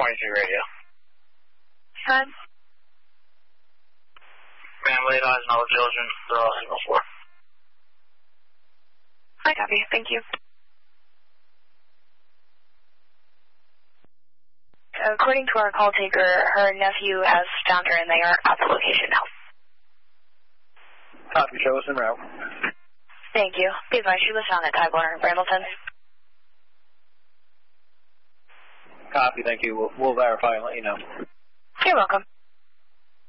23 radio. Good. Man, late eyes and all the children, they're all signal 4. I copy. Thank you. According to our call taker, her nephew has found her and they are at the location now. Copy, show us en route. Thank you. Be advised, she was found at Tyler and Brambleton. Copy, thank you. We'll verify and let you know. You're welcome.